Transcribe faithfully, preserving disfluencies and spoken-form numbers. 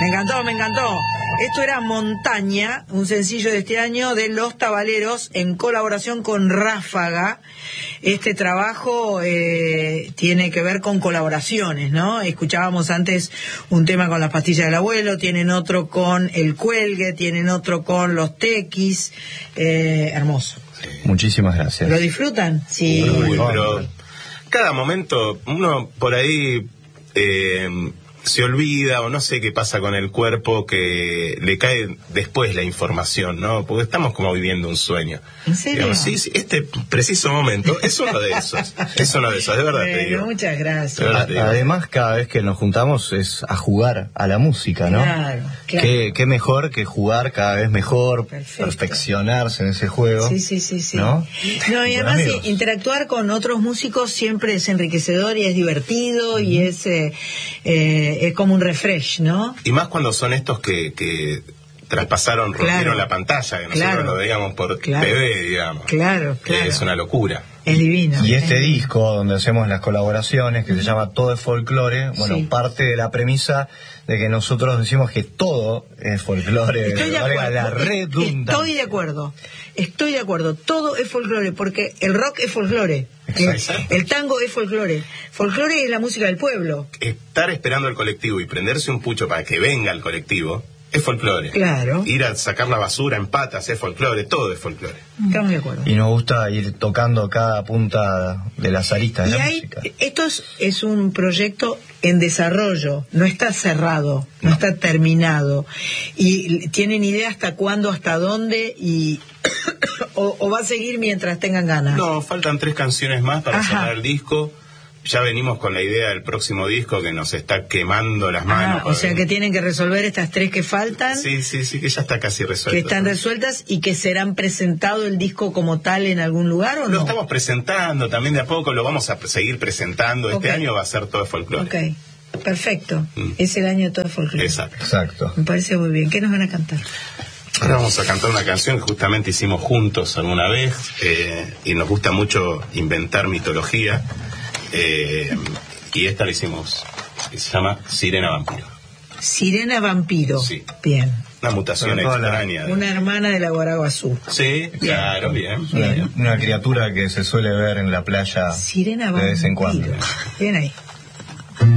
Me encantó, me encantó. Esto era Montaña, un sencillo de este año de Los Tabaleros en colaboración con Ráfaga. Este trabajo eh, tiene que ver con colaboraciones, ¿no? Escuchábamos antes un tema con Las Pastillas del Abuelo, tienen otro con El Cuelgue, tienen otro con Los Tequis. Eh, hermoso. Muchísimas gracias. ¿Lo disfrutan? Sí. Uy, pero cada momento uno por ahí eh, se olvida o no sé qué pasa con el cuerpo, que le cae después la información, ¿no? Porque estamos como viviendo un sueño. ¿En serio? Digamos, sí, sí, este preciso momento es uno de esos. Es uno de esos, de verdad Bueno, te digo. muchas gracias. De verdad te digo. Además, cada vez que nos juntamos es a jugar a la música, ¿no? Claro, claro. Qué, qué mejor que jugar cada vez mejor, Perfecto. Perfeccionarse en ese juego. Sí, sí, sí, sí. ¿No? No, y Con además amigos. eh, interactuar con otros músicos siempre es enriquecedor y es divertido, uh-huh. y es, eh, eh, es como un refresh, ¿no? Y más cuando son estos que, que traspasaron, rompieron Claro. la pantalla, que Claro. nosotros lo veíamos por Claro. T V, digamos. Claro, Que claro. es una locura. Es divino. Y este es... disco donde hacemos las colaboraciones, que Uh-huh. se llama Todo es Folclore, bueno, Sí. parte de la premisa de que nosotros decimos que todo es folclore, Estoy de valga acuerdo. la Es- redundancia. Estoy de acuerdo. Estoy de acuerdo. Todo es folclore, porque el rock es folclore. El, Exacto. el tango es folclore. Folclore es la música del pueblo. Estar esperando al colectivo y prenderse un pucho para que venga el colectivo es folclore. Claro. Ir a sacar la basura en patas es folclore, todo es folclore. Estamos de acuerdo. Y nos gusta ir tocando cada punta de las aristas de Y la hay, música. esto es, es un proyecto en desarrollo, no está cerrado, no, no está terminado. Y tienen idea hasta cuándo, hasta dónde, y o, o va a seguir mientras tengan ganas. No, faltan tres canciones más para Ajá. cerrar el disco. Ya venimos con la idea del próximo disco que nos está quemando las manos. Ah, o sea que tienen que resolver estas tres que faltan. Sí, sí, sí, que ya está casi resuelto. Que están resueltas y que serán presentado el disco como tal en algún lugar, ¿o no? Lo estamos presentando también de a poco, lo vamos a seguir presentando. Este Okay. año va a ser todo folclore. Ok, perfecto. Mm. Es el año de todo folclore. Exacto. Exacto. Me parece muy bien. ¿Qué nos van a cantar? Ahora vamos a cantar una canción que justamente hicimos juntos alguna vez, eh, y nos gusta mucho inventar mitología, eh, y esta la hicimos, que se llama Sirena Vampiro. Sirena Vampiro. Sí. Bien. Una mutación Pero toda la- extraña. de- Una hermana de la Guaraguazú. Sí, claro, bien. Una, bien. una criatura que se suele ver en la playa Sirena de Vampiro. vez en cuando. Bien ahí.